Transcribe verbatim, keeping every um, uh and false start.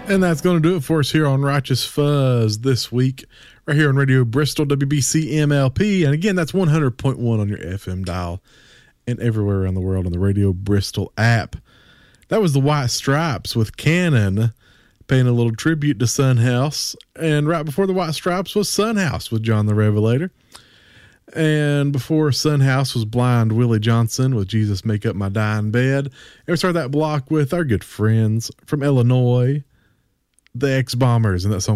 And that's going to do it for us here on Righteous Fuzz this week, right here on Radio Bristol, W B C M L P. And again, that's one hundred point one on your F M dial and everywhere around the world on the Radio Bristol app. That was the White Stripes with Cannon, paying a little tribute to Son House. And right before the White Stripes was Son House with John the Revelator. And before Son House was Blind Willie Johnson with Jesus Make Up My Dying Bed. And we started that block with our good friends from Illinois, the X-Bombers, and that song